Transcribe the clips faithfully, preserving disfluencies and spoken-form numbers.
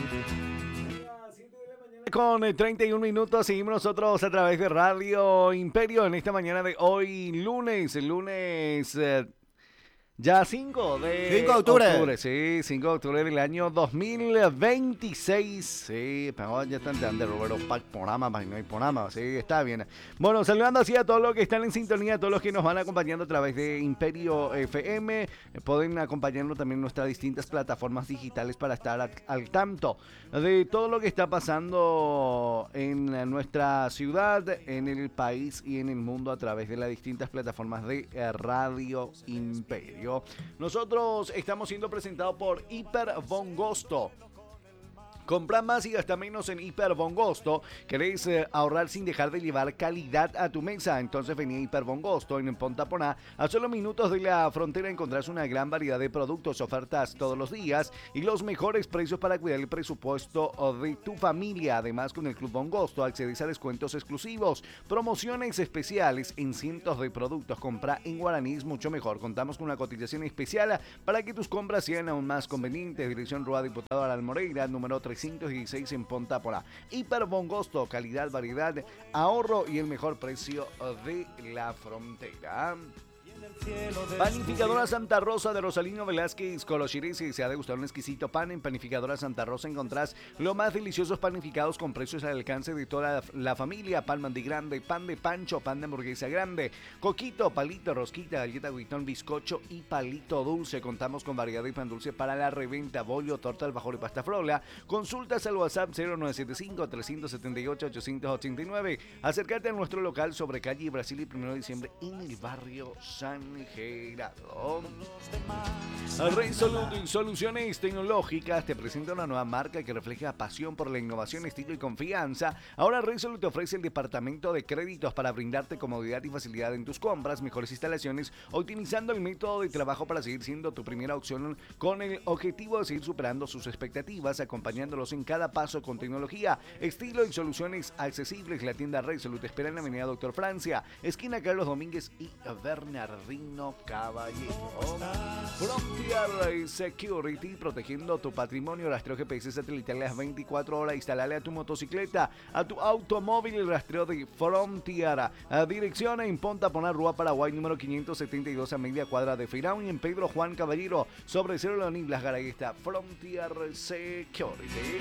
Con treinta y un minutos seguimos nosotros a través de Radio Imperio en esta mañana de hoy, lunes, lunes eh, ya cinco de cinco de octubre. octubre. Sí, cinco de octubre del año dos mil veintiséis. Sí, pero ya están de Roberto Pac programa, no hay programa. Sí, está bien. Bueno, saludando así a todos los que están en sintonía, a todos los que nos van acompañando a través de Imperio F M. Pueden acompañarnos también en nuestras distintas plataformas digitales para estar al, al tanto de todo lo que está pasando en nuestra ciudad, en el país y en el mundo a través de las distintas plataformas de Radio Imperio. Nosotros estamos siendo presentados por Hiper Bongosto. Compra más y gasta menos en Hiper Bongosto. ¿Querés eh, ahorrar sin dejar de llevar calidad a tu mesa? Entonces vení a Hiper Bongosto en Pontaponá. A solo minutos de la frontera encontrás una gran variedad de productos, ofertas todos los días y los mejores precios para cuidar el presupuesto de tu familia. Además, con el Club Bongosto accedes a descuentos exclusivos, promociones especiales en cientos de productos. Compra en guaraní es mucho mejor. Contamos con una cotización especial para que tus compras sean aún más convenientes. Dirección Rua Diputado Aral Moreira, número trescientos dieciséis en Pontaponá. Hiper Bongosto, calidad, variedad, ahorro y el mejor precio de la frontera. Panificadora Santa Rosa de Rosalino Velázquez Colochires. Si se ha de gustar un exquisito pan en Panificadora Santa Rosa, encontrás los más deliciosos panificados con precios al alcance de toda la familia. Pan mandi grande, pan de pancho, pan de hamburguesa grande, coquito, palito, rosquita, galleta, guitón, bizcocho y palito dulce. Contamos con variedad de pan dulce para la reventa, bollo, torta, alfajor y pasta frola. Consultas al WhatsApp cero nueve siete cinco, tres siete ocho, ocho ocho nueve. Acércate a nuestro local sobre calle Brasil y primero de diciembre en el barrio San Gerardo. Resolute Soluciones Tecnológicas te presenta una nueva marca que refleja pasión por la innovación, estilo y confianza. Ahora Resolute te ofrece el departamento de créditos para brindarte comodidad y facilidad en tus compras, mejores instalaciones, optimizando el método de trabajo para seguir siendo tu primera opción con el objetivo de seguir superando sus expectativas, acompañándolos en cada paso con tecnología, estilo y soluciones accesibles. La tienda Resolute te espera en la avenida Doctor Francia, esquina Carlos Domínguez y Bernardino Caballero. Frontier Security, protegiendo tu patrimonio. Rastreo G P S satelital las veinticuatro horas. Instalale a tu motocicleta, a tu automóvil el rastreo de Frontier. A dirección en Pontaponá, Rua Paraguay, número quinientos setenta y dos, a media cuadra de Feirão, y en Pedro Juan Caballero, sobre Cerro Leonín Las Garaguesta. Frontier Security.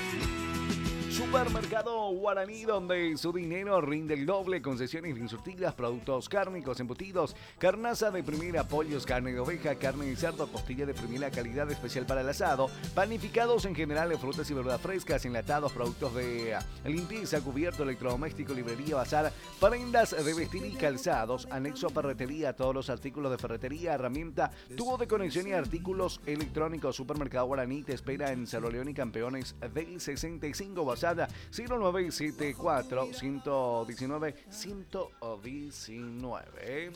Supermercado Guaraní, donde su dinero rinde el doble. Concesiones bien surtidas, productos cárnicos, embutidos, carnaza de primera, pollos, carne de oveja, carne de cerdo, costilla de primera calidad, especial para el asado, panificados en general, frutas y verduras frescas, enlatados, productos de limpieza, cubierto, electrodoméstico, librería, bazar, prendas de vestir y calzados, anexo a ferretería, todos los artículos de ferretería, herramienta, tubo de conexión y artículos electrónicos. Supermercado Guaraní te espera en Cerro León y Campeones del sesenta y cinco, bazar cero nueve siete cuatro, uno uno nueve, uno uno nueve.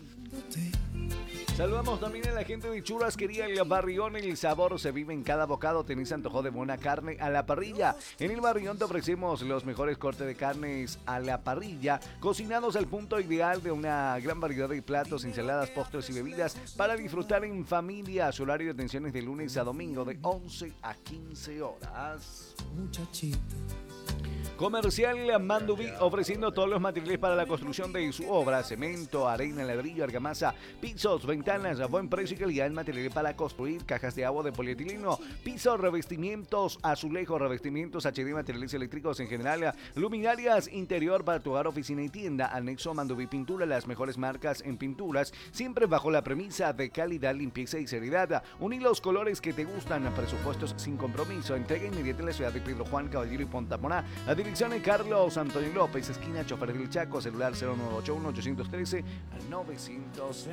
Saludamos también a la gente de Churrasquería El Barrión. El sabor se vive en cada bocado. Tenés antojo de buena carne a la parrilla. En El Barrión te ofrecemos los mejores cortes de carnes a la parrilla, cocinados al punto ideal, de una gran variedad de platos, ensaladas, postres y bebidas para disfrutar en familia. Su horario de atención es de lunes a domingo de once a quince horas. Muchachita. Comercial Mandubí, ofreciendo todos los materiales para la construcción de su obra: cemento, arena, ladrillo, argamasa, pisos, ventanas a buen precio y calidad en material para construir, cajas de agua de polietileno, pisos, revestimientos, azulejos, revestimientos H D, materiales eléctricos en general, luminarias interior para tu hogar, oficina y tienda. Anexo Mandubí Pintura, las mejores marcas en pinturas, siempre bajo la premisa de calidad, limpieza y seriedad. Uní los colores que te gustan, presupuestos sin compromiso, entrega inmediata en la ciudad de Pedro Juan Caballero y Pontaponá. A dirección de Carlos Antonio López, esquina Chofer del Chaco, celular cero nueve ocho uno, ocho uno tres, nueve dos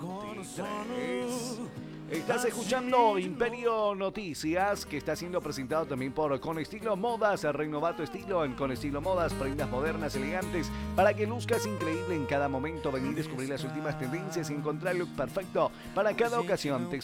tres. Estás escuchando Imperio Noticias, que está siendo presentado también por Con Estilo Modas. Renová tu estilo en Con Estilo Modas, prendas modernas, elegantes, para que luzcas increíble en cada momento. Venir a descubrir las últimas tendencias y encontrar el look perfecto para cada ocasión. Te